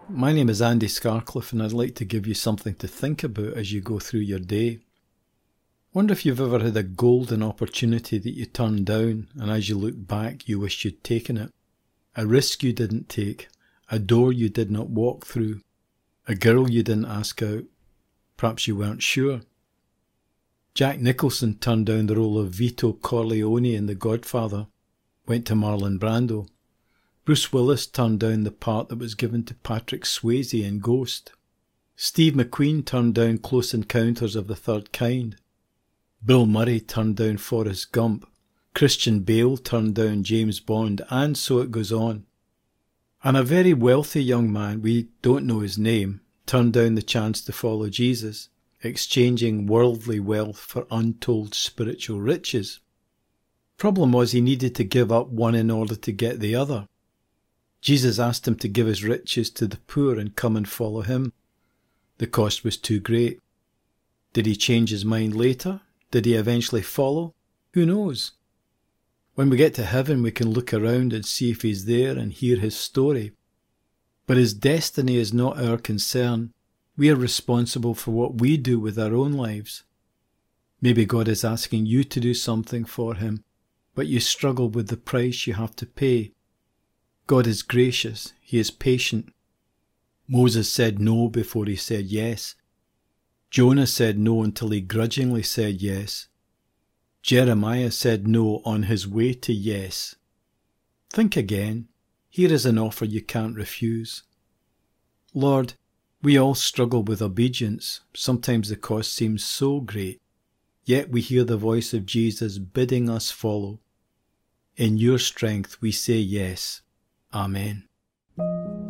My name is Andy Scarcliffe, and I'd like to give you something to think about as you go through your day. Wonder if you've ever had a golden opportunity that you turned down, and as you look back you wish you'd taken it. A risk you didn't take, a door you did not walk through, a girl you didn't ask out. Perhaps you weren't sure. Jack Nicholson turned down the role of Vito Corleone in The Godfather, went to Marlon Brando. Bruce Willis turned down the part that was given to Patrick Swayze in Ghost. Steve McQueen turned down Close Encounters of the Third Kind. Bill Murray turned down Forrest Gump. Christian Bale turned down James Bond, and so it goes on. And a very wealthy young man, we don't know his name, turned down the chance to follow Jesus, exchanging worldly wealth for untold spiritual riches. Problem was he needed to give up one in order to get the other. Jesus asked him to give his riches to the poor and come and follow him. The cost was too great. Did he change his mind later? Did he eventually follow? Who knows? When we get to heaven, we can look around and see if he's there and hear his story. But his destiny is not our concern. We are responsible for what we do with our own lives. Maybe God is asking you to do something for him, but you struggle with the price you have to pay. God is gracious. He is patient. Moses said no before he said yes. Jonah said no until he grudgingly said yes. Jeremiah said no on his way to yes. Think again. Here is an offer you can't refuse. Lord, we all struggle with obedience. Sometimes the cost seems so great. Yet we hear the voice of Jesus bidding us follow. In your strength we say yes. Amen.